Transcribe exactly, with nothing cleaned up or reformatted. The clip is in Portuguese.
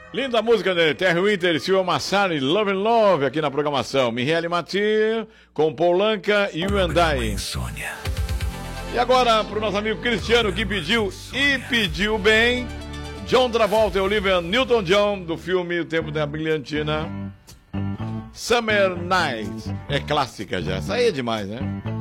Linda música de Terry Winter e Silvio Massari, Love and Love, aqui na programação. Michele Matir, com Polanca e You and I. E agora, para o nosso amigo Cristiano, que pediu e pediu bem, John Travolta e Olivia Newton-John, do filme O Tempo da Brilhantina. Summer Night. É clássica já. Essa aí é demais, né?